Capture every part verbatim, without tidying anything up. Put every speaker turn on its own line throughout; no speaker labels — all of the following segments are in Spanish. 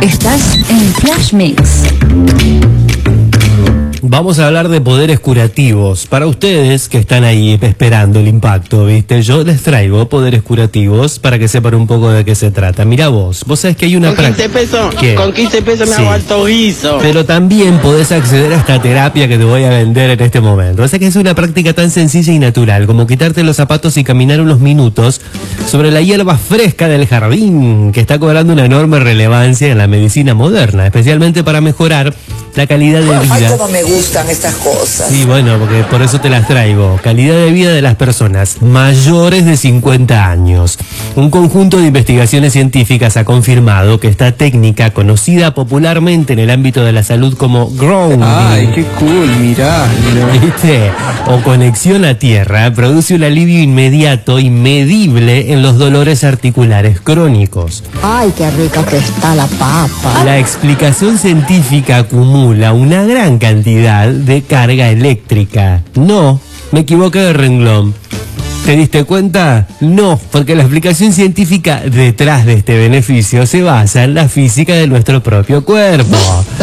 Estás en Flash Mix.
Vamos a hablar de poderes curativos. Para ustedes que están ahí esperando el impacto, ¿viste? Yo les traigo poderes curativos para que sepan un poco de qué se trata. Mira vos, vos sabés que hay una
Con quince pesos,
¿Qué?
con quince pesos me
Sí.
hago alto guiso.
Pero también podés acceder a esta terapia que te voy a vender en este momento. O sea que es una práctica tan sencilla y natural como quitarte los zapatos y caminar unos minutos sobre la hierba fresca del jardín, que está cobrando una enorme relevancia en la medicina moderna, especialmente para mejorar la calidad de vida.
Ay, cómo me gustan estas cosas.
Sí, bueno, porque por eso te las traigo. Calidad de vida de las personas mayores de cincuenta años. Un conjunto de investigaciones científicas ha confirmado que esta técnica, conocida popularmente en el ámbito de la salud como grounding,
Ay, qué cool, mirá, mirá.
¿viste? O conexión a tierra, produce un alivio inmediato y medible en los dolores articulares crónicos.
Ay, qué rica que está la papa.
La explicación científica acumula una gran cantidad de carga eléctrica. No, me equivoqué de renglón. ¿Te diste cuenta? No, porque la explicación científica detrás de este beneficio se basa en la física de nuestro propio cuerpo.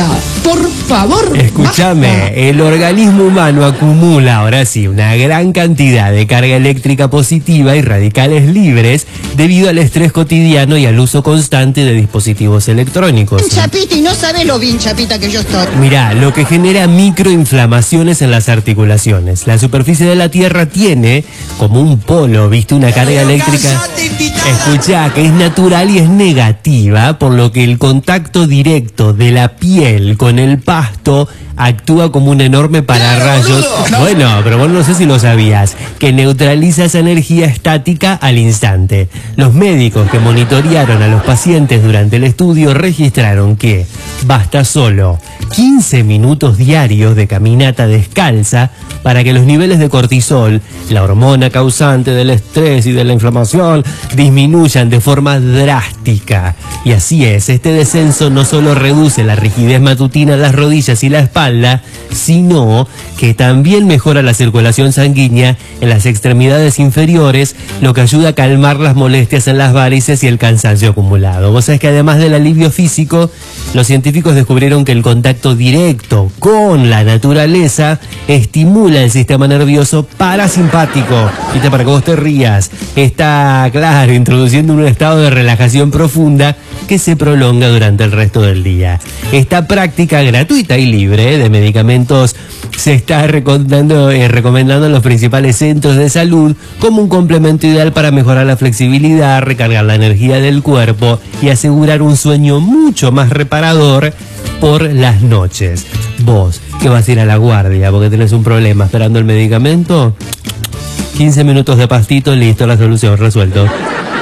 Por favor.
Escúchame, el organismo humano acumula, ahora sí, una gran cantidad de carga eléctrica positiva y radicales libres debido al estrés cotidiano y al uso constante de dispositivos electrónicos.
Chapita, y no sabes lo bien chapita que yo estoy.
Mirá, lo que genera microinflamaciones en las articulaciones. La superficie de la Tierra tiene como un polo, ¿viste? Una carga eléctrica. Escuchá, que es natural y es negativa, por lo que el contacto directo de la piel con el pasto actúa como un enorme pararrayos. Bueno, pero vos no sé si lo sabías, que neutraliza esa energía estática al instante. Los médicos que monitorearon a los pacientes durante el estudio registraron que basta solo quince minutos diarios de caminata descalza para que los niveles de cortisol, la hormona causante del estrés y de la inflamación, disminuyan de forma drástica. Y así es, este descenso no solo reduce la rigidez matutina de las rodillas y la espalda, sino que también mejora la circulación sanguínea en las extremidades inferiores, lo que ayuda a calmar las molestias en las varices y el cansancio acumulado. Vos sabés que además del alivio físico, los científicos descubrieron que el contacto directo con la naturaleza estimula el sistema nervioso parasimpático. Viste, para que vos te rías, está, claro, introduciendo un estado de relajación profunda que se prolonga durante el resto del día. Esta práctica gratuita y libre de medicamentos se está recomendando, eh, recomendando en los principales centros de salud como un complemento ideal para mejorar la flexibilidad, recargar la energía del cuerpo y asegurar un sueño mucho más reparador por las noches. Vos, que vas a ir a la guardia porque tenés un problema esperando el medicamento, quince minutos de pastito, listo, la solución, resuelto.